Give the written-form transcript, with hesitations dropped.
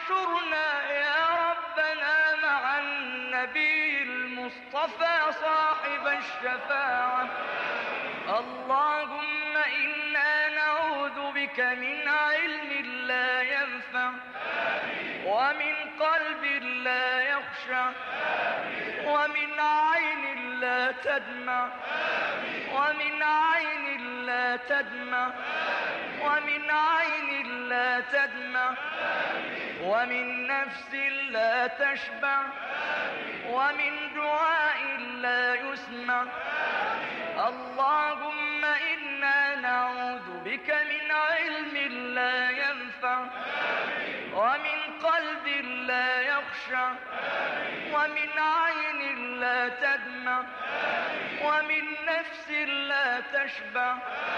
واحشرنا يا ربنا مع النبي المصطفى صاحب الشفاعة. اللهم إنا نعوذ بك من علم لا ينفع ومن قلب لا يخشع ومن عين لا تدمع ومن عين لا تدمع ومن عين لا تدمع ومن نفس لا تشبع ومن دعاء لا يسمع. اللهم إنا نعوذ بك من علم لا ينفع ومن قلب لا يخشع ومن عين لا تدمع ومن نفس لا تشبع